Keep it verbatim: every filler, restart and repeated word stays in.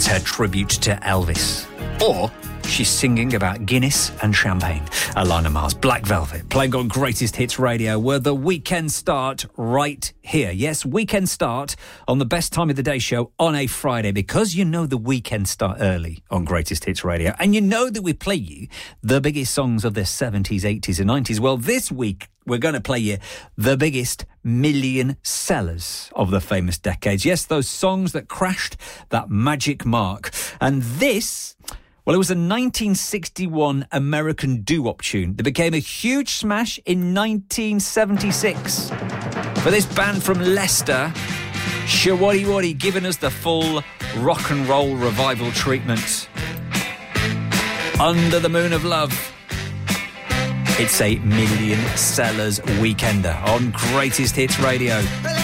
It's her tribute to Elvis. Or she's singing about Guinness and champagne. Alana Mars, Black Velvet, playing on Greatest Hits Radio, where the weekend start right here. Yes, weekend start on the best time of the day show on a Friday, because you know the weekend start early on Greatest Hits Radio, and you know that we play you the biggest songs of the seventies, eighties and nineties. Well, this week we're going to play you the biggest million sellers of the famous decades. Yes, those songs that crashed that magic mark. And this... well, it was a nineteen sixty-one American doo-wop tune that became a huge smash in nineteen seventy-six. For this band from Leicester, Showaddy Waddy, giving us the full rock and roll revival treatment. Under the Moon of Love. It's a million sellers weekender on Greatest Hits Radio.